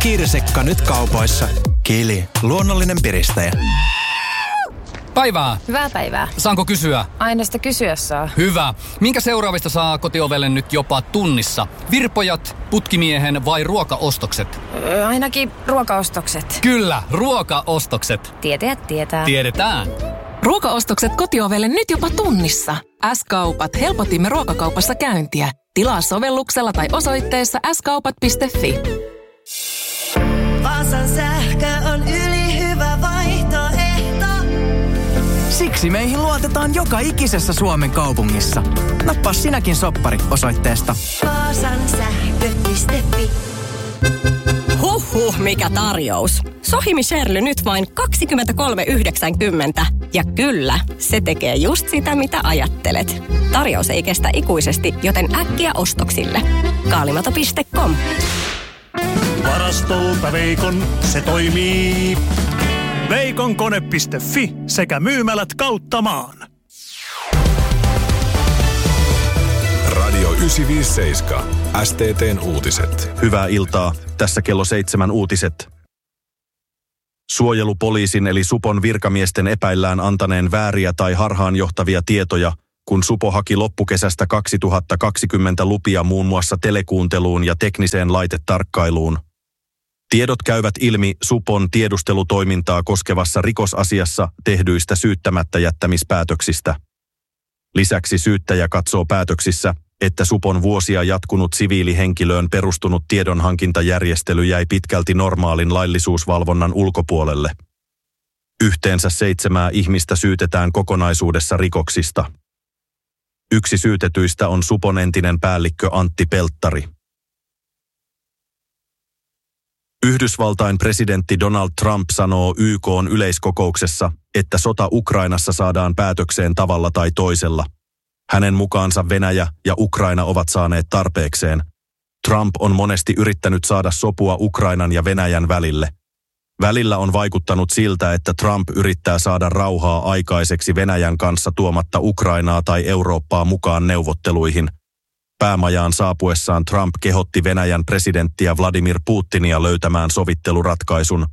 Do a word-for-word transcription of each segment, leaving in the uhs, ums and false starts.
Kirsikka nyt kaupoissa. Kili, luonnollinen piristäjä. Päivää. Hyvää päivää. Saanko kysyä? Aina sitä kysyä saa. Hyvä. Minkä seuraavista saa kotiovelle nyt jopa tunnissa? Virpojat, putkimiehen vai ruokaostokset? Öö, ainakin ruokaostokset. Kyllä, ruokaostokset. Tietäjät tietää. Tiedetään. Ruokaostokset kotiovelle nyt jopa tunnissa. S-kaupat helpotimme ruokakaupassa käyntiä. Tilaa sovelluksella tai osoitteessa s kaupat piste f i. Vaasan sähkö on ylihyvä vaihtoehto. Siksi meihin luotetaan joka ikisessä Suomen kaupungissa. Nappaa sinäkin soppari osoitteesta Vaasan sähkö piste f i. Huhhuh, mikä tarjous. Sohimi Sherly nyt vain kaksikymmentäkolme yhdeksänkymmentä. Ja kyllä, se tekee just sitä, mitä ajattelet. Tarjous ei kestä ikuisesti, joten äkkiä ostoksille. Kaalimato piste com. Varastolta Veikon, se toimii. veikon kone piste f i sekä myymälät kautta maan. Radio yhdeksänsataaviisikymmentäseitsemän. S T T:n uutiset. Hyvää iltaa. Tässä kello seitsemän uutiset. Suojelupoliisin eli Supon virkamiesten epäillään antaneen vääriä tai harhaanjohtavia tietoja, kun Supo haki loppukesästä kaksituhattakaksikymmentä lupia muun muassa telekuunteluun ja tekniseen laitetarkkailuun. Tiedot käyvät ilmi Supon tiedustelutoimintaa koskevassa rikosasiassa tehdyistä syyttämättä jättämispäätöksistä. Lisäksi syyttäjä katsoo päätöksissä, että Supon vuosia jatkunut siviilihenkilöön perustunut tiedonhankintajärjestely jäi pitkälti normaalin laillisuusvalvonnan ulkopuolelle. Yhteensä seitsemää ihmistä syytetään kokonaisuudessa rikoksista. Yksi syytetyistä on Supon entinen päällikkö Antti Pelttari. Yhdysvaltain presidentti Donald Trump sanoo Y K:n yleiskokouksessa, että sota Ukrainassa saadaan päätökseen tavalla tai toisella. Hänen mukaansa Venäjä ja Ukraina ovat saaneet tarpeekseen. Trump on monesti yrittänyt saada sopua Ukrainan ja Venäjän välille. Välillä on vaikuttanut siltä, että Trump yrittää saada rauhaa aikaiseksi Venäjän kanssa tuomatta Ukrainaa tai Eurooppaa mukaan neuvotteluihin. Päämajaan saapuessaan Trump kehotti Venäjän presidenttiä Vladimir Putinia löytämään sovitteluratkaisun.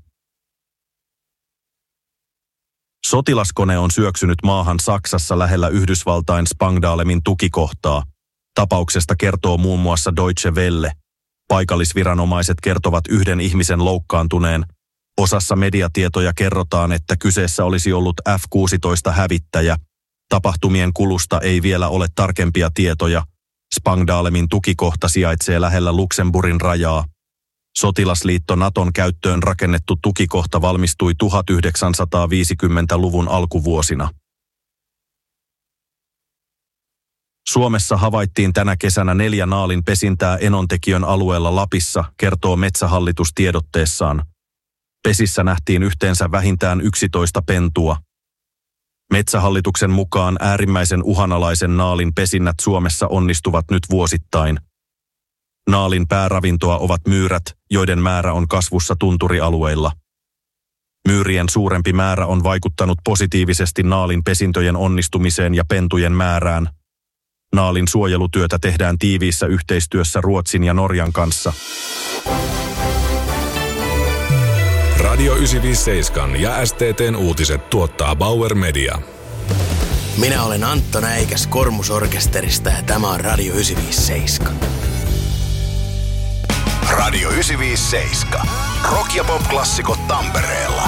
Sotilaskone on syöksynyt maahan Saksassa lähellä Yhdysvaltain Spangdalemin tukikohtaa. Tapauksesta kertoo muun muassa Deutsche Welle. Paikallisviranomaiset kertovat yhden ihmisen loukkaantuneen. Osassa mediatietoja kerrotaan, että kyseessä olisi ollut F kuusitoista hävittäjä. Tapahtumien kulusta ei vielä ole tarkempia tietoja. Spangdalemin tukikohta sijaitsee lähellä Luxemburgin rajaa. Sotilasliitto Naton käyttöön rakennettu tukikohta valmistui tuhatyhdeksänsataaviisikymmentäluvun alkuvuosina. Suomessa havaittiin tänä kesänä neljä naalin pesintää Enontekiön alueella Lapissa, kertoo Metsähallitus tiedotteessaan. Pesissä nähtiin yhteensä vähintään yksitoista pentua. Metsähallituksen mukaan äärimmäisen uhanalaisen naalin pesinnät Suomessa onnistuvat nyt vuosittain. Naalin pääravintoa ovat myyrät, joiden määrä on kasvussa tunturialueilla. Myyrien suurempi määrä on vaikuttanut positiivisesti naalin pesintöjen onnistumiseen ja pentujen määrään. Naalin suojelutyötä tehdään tiiviissä yhteistyössä Ruotsin ja Norjan kanssa. Radio yhdeksänsataaviisikymmentäseitsemän ja S T T:n uutiset tuottaa Bauer Media. Minä olen Antto Näikäs Kormusorkesterista ja tämä on Radio yhdeksänsataaviisikymmentäseitsemän. Radio yhdeksänsataaviisikymmentäseitsemän. Rock ja pop-klassikot Tampereella.